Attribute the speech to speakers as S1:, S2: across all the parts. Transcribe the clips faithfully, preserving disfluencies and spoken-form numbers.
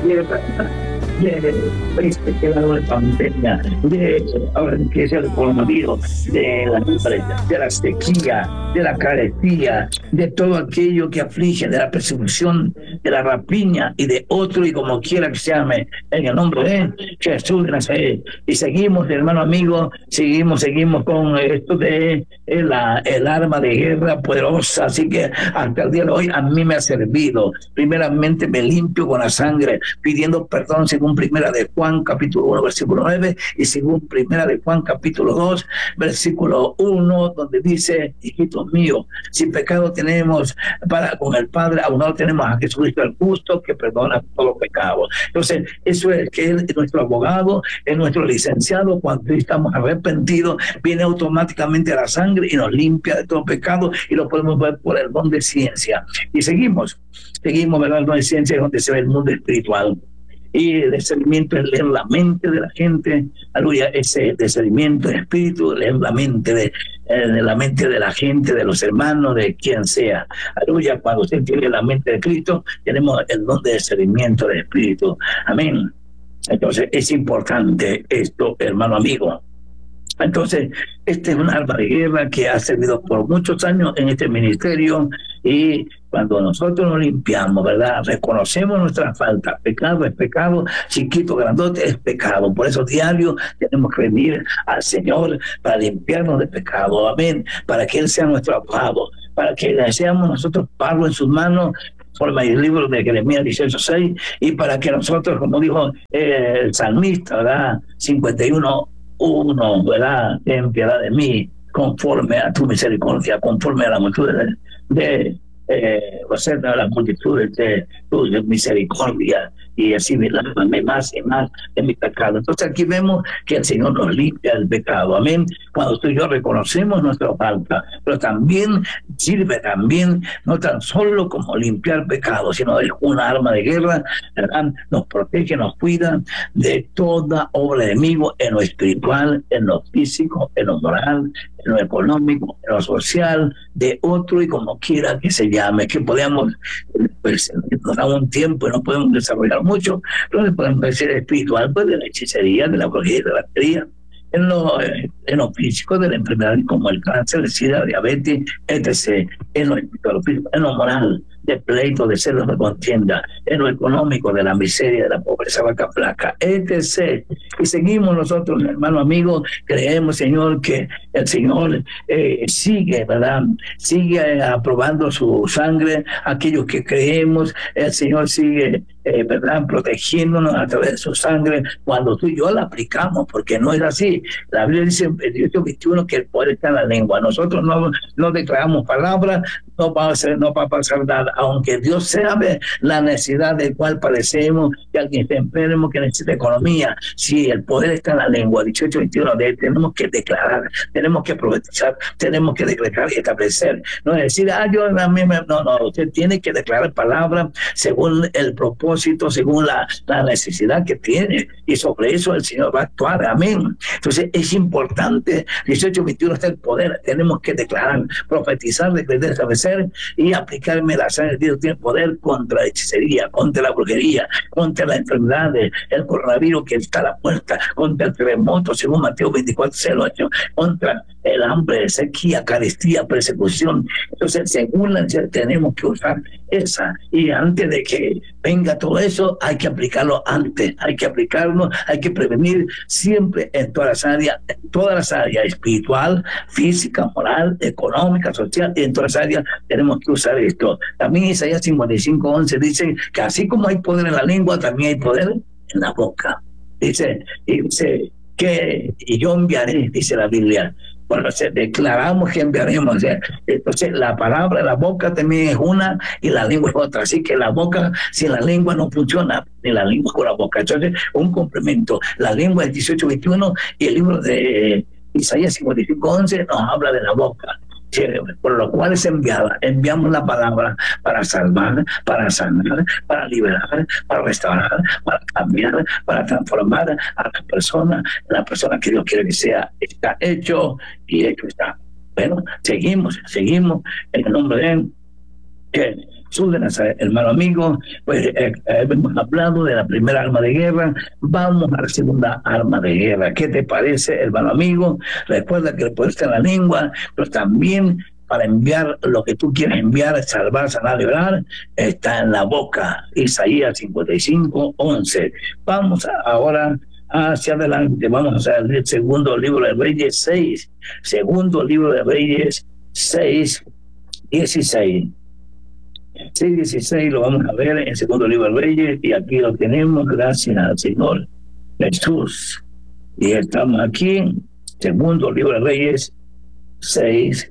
S1: guerra, de peste, que la de pandemia, de ahora que es el coronavirus, de la hambre, de la sequía, de la carestía, de todo aquello que aflige, de la persecución, de la rapiña y de otro y como quiera que se llame, en el nombre de Jesús de Nazaret. Y seguimos, hermano amigo, seguimos, seguimos con esto de el, el arma de guerra poderosa, así que hasta el día de hoy a mí me ha servido. Primeramente me limpio con la sangre, pidiendo perdón según primera de Juan capítulo uno versículo nueve y según primera de Juan capítulo dos versículo uno, donde dice: hijitos míos, si pecado tenemos para con el Padre, aún no tenemos a Jesucristo el justo, que perdona todos los pecados. Entonces eso es que Él es nuestro abogado, es nuestro licenciado. Cuando estamos arrepentidos, viene automáticamente a la sangre y nos limpia de todo pecado, y lo podemos ver por el don de ciencia. Y seguimos, seguimos, ¿verdad? El don de ciencia es donde se ve el mundo espiritual. Y el discernimiento es leer la mente de la gente, aleluya, ese discernimiento de espíritu, leer la mente de, eh, de la mente de la gente, de los hermanos, de quien sea, aleluya. Cuando usted tiene la mente de Cristo, tenemos el don de discernimiento de espíritu, amén. Entonces es importante esto, hermano amigo. Entonces, este es un arma de guerra que ha servido por muchos años en este ministerio, y cuando nosotros nos limpiamos, ¿verdad? Reconocemos nuestra falta. Pecado es pecado, chiquito, grandote es pecado. Por eso diario tenemos que venir al Señor para limpiarnos de pecado, amén, para que Él sea nuestro abogado, para que seamos nosotros pagos en sus manos, forma el libro de Jeremías dieciocho seis, y para que nosotros, como dijo eh, el salmista, ¿verdad? cincuenta y uno uno, ¿verdad? Ten piedad de mí, conforme a tu misericordia, conforme a la multitud de, de eh, o sea, de las multitudes de tu misericordia, y así lávame más y más de mi pecado. Entonces aquí vemos que el Señor nos limpia el pecado, amén. Cuando tú y yo reconocemos nuestra falta, pero también sirve también no tan solo como limpiar pecado, sino es una arma de guerra, ¿verdad? Nos protege, nos cuida de toda obra de enemigo, en lo espiritual, en lo físico, en lo moral, en lo económico, en lo social, de otro y como quiera que se llame, que podamos, pues, nos da un tiempo y no podemos desarrollar mucho, pero podemos decir espiritual, pues de la hechicería, de la brujería, de la batería, en lo, en lo físico, de la enfermedad como el cáncer, el sida, la diabetes, etcétera, en lo espiritual, en lo moral, de pleito, de celos, de contienda, en lo económico, de la miseria, de la pobreza, vaca flaca, etcétera. Y seguimos nosotros, hermano amigo, creemos, Señor, que el Señor eh, sigue, ¿verdad? Sigue aprobando su sangre, aquellos que creemos, el Señor sigue, eh, ¿verdad? Protegiéndonos a través de su sangre cuando tú y yo la aplicamos, porque no es así. La Biblia dice en Dieciocho veintiuno que el poder está en la lengua. Nosotros no, no declaramos palabras, no va a ser, no va a pasar nada, aunque Dios sabe la necesidad del cual padecemos, que alguien esté enfermo, que necesita economía. Si el poder está en la lengua, dieciocho veintiuno, de él, tenemos que declarar, tenemos que profetizar, tenemos que declarar y establecer. No es decir, ah, yo a mí me, no, no, usted tiene que declarar palabras según el propósito, según la, la necesidad que tiene, y sobre eso el Señor va a actuar, amén. Entonces es importante, dieciocho veintiuno está el poder, tenemos que declarar, profetizar, declarar, establecer y aplicarme la sangre de Dios. Tiene poder contra la hechicería, contra la brujería, contra las enfermedades, el coronavirus que está a la puerta, contra el terremoto, según Mateo veinticuatro, cero ocho, contra el hambre, sequía, carestía, persecución. Entonces, según la necesidad, tenemos que usar esa, y antes de que venga todo eso, hay que aplicarlo antes, hay que aplicarlo, hay que prevenir siempre en todas las áreas, en todas las áreas, espiritual, física, moral, económica, social, y en todas las áreas tenemos que usar esto. También Isaías cincuenta y cinco, once dice que así como hay poder en la lengua, también hay poder en la boca. Dice, dice que y yo enviaré, dice la Biblia. Bueno, se declaramos que enviaremos. O sea, entonces la palabra, la boca también es una y la lengua es otra. Así que la boca, sin la lengua no funciona, ni la lengua con la boca. Entonces, un complemento. La lengua es dieciocho veintiuno y el libro de Isaías cincuenta y cinco, once nos habla de la boca. Por lo cual es enviada, enviamos la palabra para salvar, para sanar, para liberar, para restaurar, para cambiar, para transformar a la persona, la persona que Dios quiere que sea. Está hecho y hecho está. Bueno, seguimos, seguimos en el nombre de Él. Que Jesús de Nazaret. Hermano amigo, pues eh, eh, hemos hablado de la primera arma de guerra, vamos a la segunda arma de guerra. ¿Qué te parece, hermano amigo? Recuerda que el poder está en la lengua, pero también para enviar lo que tú quieras enviar, salvar, sanar, liberar, está en la boca. Isaías cincuenta y cinco, once. Vamos a, ahora hacia adelante, vamos a hacer el segundo libro de Reyes seis, segundo libro de Reyes seis, dieciséis. seis, dieciséis lo vamos a ver en el segundo libro de Reyes, y aquí lo tenemos, gracias al Señor Jesús. Y estamos aquí, segundo libro de Reyes seis,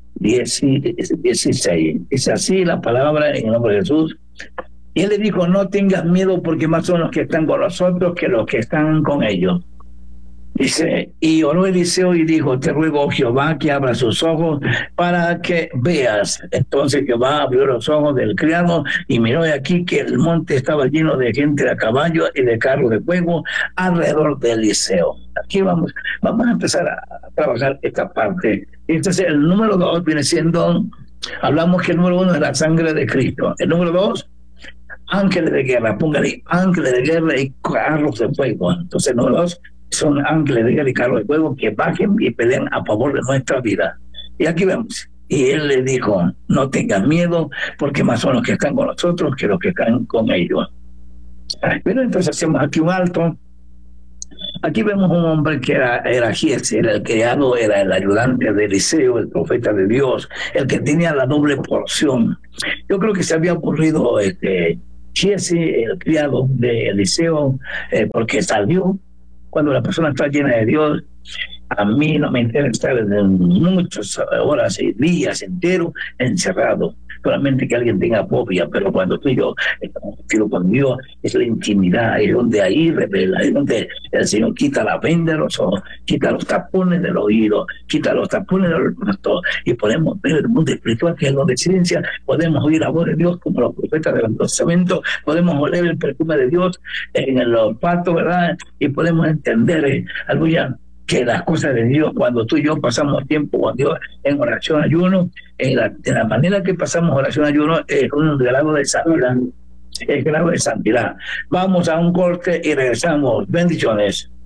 S1: dieciséis. Es así la palabra en el nombre de Jesús. Y él le dijo: no tengas miedo, porque más son los que están con nosotros que los que están con ellos. Dice, y oró Eliseo y dijo: te ruego, Jehová, que abra sus ojos para que veas. Entonces Jehová abrió los ojos del criado y miró de aquí que el monte estaba lleno de gente de caballo y de carros de fuego alrededor de Eliseo. Aquí vamos, vamos a empezar a trabajar esta parte. Entonces el número dos viene siendo, hablamos que el número uno es la sangre de Cristo. El número dos, ángeles de guerra. Póngale ángeles de guerra y carros de fuego. Entonces el número dos son ángeles de guerra y carros de fuego que bajen y peleen a favor de nuestra vida. Y aquí vemos, y él le dijo: no tengan miedo, porque más son los que están con nosotros que los que están con ellos. Pero entonces hacemos aquí un alto. Aquí vemos un hombre que era, era Giese, era el criado, era el ayudante de Eliseo, el profeta de Dios, el que tenía la doble porción. Yo creo que se había ocurrido este, Giese, el criado de Eliseo, eh, porque salió. Cuando la persona está llena de Dios, a mí no me interesa estar en muchas horas y días enteros encerrado. Solamente que alguien tenga fobia, pero cuando tú y yo estamos metidos con Dios, es la intimidad, es donde ahí revela, es donde el Señor quita la venda de los ojos, quita los tapones del oído, quita los tapones del rostro, y podemos ver el mundo espiritual, que es la ciencia. Podemos oír la voz de Dios como los profetas del Antiguo Testamento, podemos oler el perfume de Dios en el olfato, ¿verdad? Y podemos entender, eh, aleluya, que las cosas de Dios, cuando tú y yo pasamos tiempo con Dios en oración, ayuno, en la, de la manera que pasamos oración, ayuno, es un grado de santidad, es grado de santidad. Vamos a un corte y regresamos. Bendiciones.